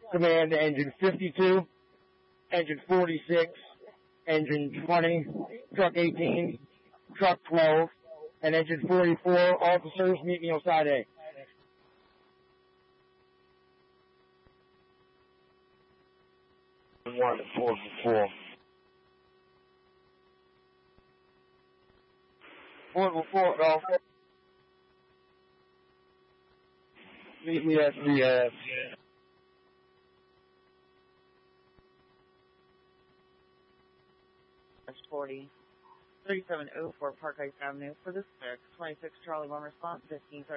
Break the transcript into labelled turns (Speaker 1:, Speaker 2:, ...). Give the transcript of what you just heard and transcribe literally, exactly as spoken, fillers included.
Speaker 1: command to engine fifty-two, engine forty-six, engine twenty, truck eighteen, truck twelve, and engine forty-four. Officers, meet me on side A. One, four, four. Four, four, Golf. Meet me at the, uh,
Speaker 2: forty, thirty-seven oh four Park Heights Avenue for the six, twenty-six Charlie one response, fifteen thirty.